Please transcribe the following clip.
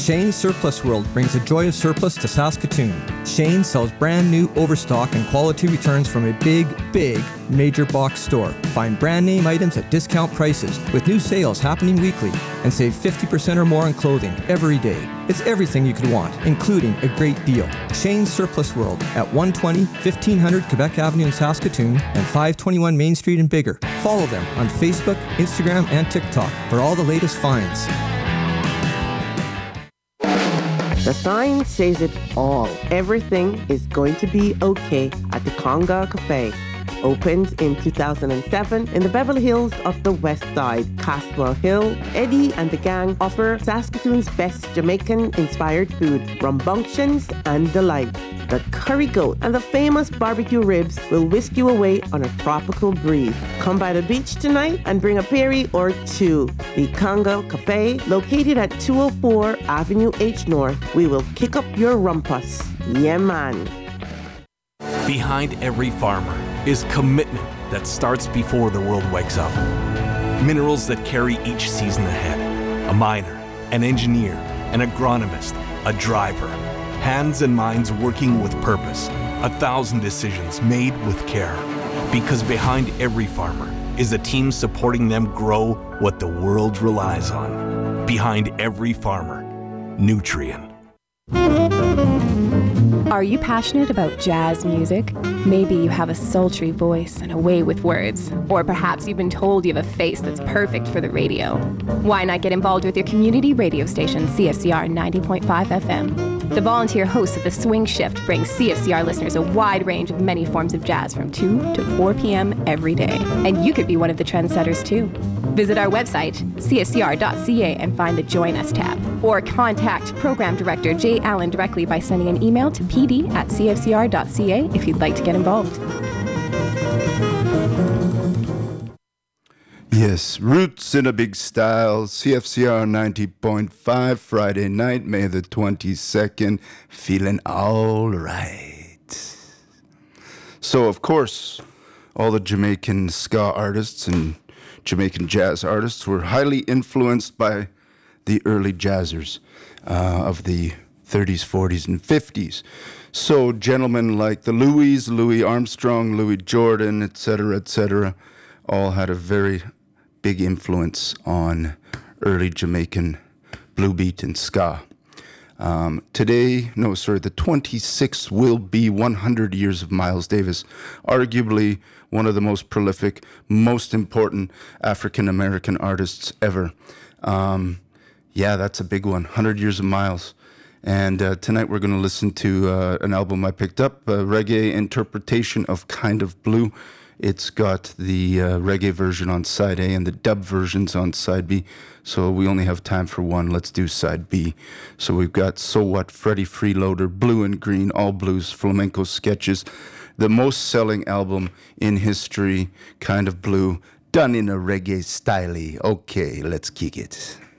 Shane's Surplus World brings the joy of surplus to Saskatoon. Shane sells brand new overstock and quality returns from a big major box store. Find brand name items at discount prices with new sales happening weekly and save 50% or more on clothing every day. It's everything you could want, including a great deal. Shane's Surplus World at 120 1500 Quebec Avenue in Saskatoon and 521 Main Street in Bigger. Follow them on Facebook, Instagram, and TikTok for all the latest finds. The sign says it all. Everything is going to be okay at the Conga Cafe. Opened in 2007 in the Beverly Hills of the West Side, Caswell Hill, Eddie and the gang offer Saskatoon's best Jamaican-inspired food, rambunctions and delight. The curry goat and the famous barbecue ribs will whisk you away on a tropical breeze. Come by the beach tonight and bring a Perry or two. The Conga Cafe, located at 204 Avenue H North. We will kick up your rumpus. Yeah, man. Behind every farmer is commitment that starts before the world wakes up. Minerals that carry each season ahead. A miner, an engineer, an agronomist, a driver. Hands and minds working with purpose. 1,000 decisions made with care. Because behind every farmer is a team supporting them grow what the world relies on. Behind every farmer, Nutrien. Are you passionate about jazz music? Maybe you have a sultry voice and a way with words. Or perhaps you've been told you have a face that's perfect for the radio. Why not get involved with your community radio station, CFCR 90.5 FM? The volunteer host of The Swing Shift brings CFCR listeners a wide range of many forms of jazz from 2 to 4 p.m. every day. And you could be one of the trendsetters too. Visit our website, cfcr.ca, and find the Join Us tab. Or contact Program Director Jay Allen directly by sending an email to pd@cfcr.ca if you'd like to get involved. Yes, Roots in a Big Style, CFCR 90.5, Friday night, May the 22nd, feeling all right. So, of course, all the Jamaican ska artists and Jamaican jazz artists were highly influenced by the early jazzers of the 30s, 40s, and 50s. So gentlemen like the Louis Armstrong, Louis Jordan, etc., all had a very big influence on early Jamaican blue beat and ska. The 26th will be 100 years of Miles Davis, arguably one of the most prolific, most important African-American artists ever. Yeah, that's a big one, 100 years of Miles. And tonight we're going to listen to an album I picked up, a reggae interpretation of Kind of Blue. It's got the reggae version on side A and the dub versions on side B. So we only have time for one. Let's do side B. So we've got So What, Freddie Freeloader, Blue and Green, All Blues, Flamenco Sketches, the most selling album in history, Kind of Blue, done in a reggae style. Okay, let's kick it.